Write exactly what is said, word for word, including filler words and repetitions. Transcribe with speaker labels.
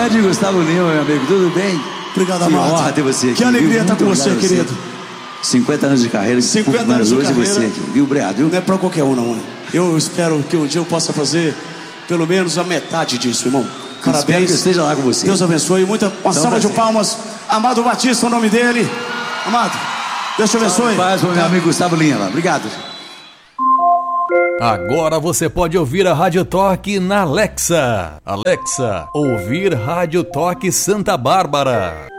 Speaker 1: Grande Gustavo Lima, meu amigo, tudo bem?
Speaker 2: Obrigado,
Speaker 1: que
Speaker 2: Amado.
Speaker 1: Que honra ter você aqui.
Speaker 2: Que alegria estar com você, querido.
Speaker 1: cinquenta anos de carreira,
Speaker 2: cinquenta anos de
Speaker 1: hoje
Speaker 2: carreira.
Speaker 1: você aqui, viu, Obrigado, viu?
Speaker 2: Não é pra qualquer um, não. Eu espero que um dia eu possa fazer pelo menos a metade disso, irmão. Parabéns.
Speaker 1: Espero que eu esteja lá com você.
Speaker 2: Deus abençoe. Muita, uma
Speaker 1: Então,
Speaker 2: salva de
Speaker 1: prazer.
Speaker 2: palmas. Amado Batista, o nome dele. Amado, Deus te abençoe.
Speaker 1: Paz para o meu amigo Gustavo Lima. Obrigado.
Speaker 3: Agora você pode ouvir a Rádio Toque na Alexa. Alexa, ouvir Rádio Toque Santa Bárbara.